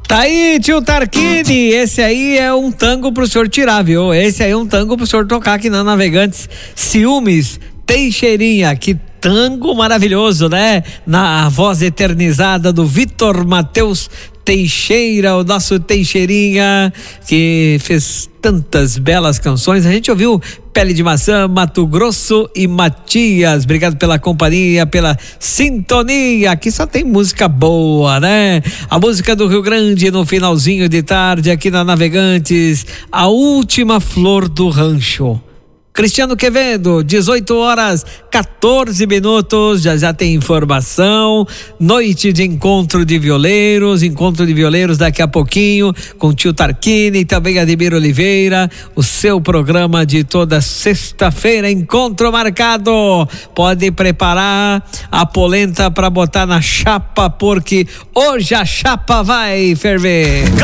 Tá aí, tio Tarquini, esse aí é um tango pro senhor tirar, viu? Esse aí é um tango pro senhor tocar aqui na Navegantes. Ciúmes, Teixeirinha, que tango maravilhoso, né? Na voz eternizada do Vitor Matheus Teixeira, o nosso Teixeirinha, que fez tantas belas canções. A gente ouviu Pele de Maçã, Mato Grosso e Matias. Obrigado pela companhia, pela sintonia. Aqui só tem música boa, né? A música do Rio Grande no finalzinho de tarde aqui na Navegantes, A Última Flor do Rancho. Cristiano Quevedo, 18h14, já tem informação, noite de encontro de violeiros daqui a pouquinho, com o tio Tarquini e também Ademir Oliveira, o seu programa de toda sexta-feira, encontro marcado. Pode preparar a polenta para botar na chapa, porque hoje a chapa vai ferver.